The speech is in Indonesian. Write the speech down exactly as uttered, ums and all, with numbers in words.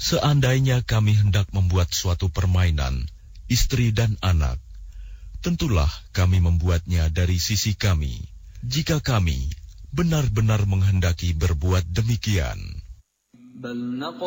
Seandainya kami hendak membuat suatu permainan, istri dan anak, tentulah kami membuatnya dari sisi kami, jika kami benar-benar menghendaki berbuat demikian.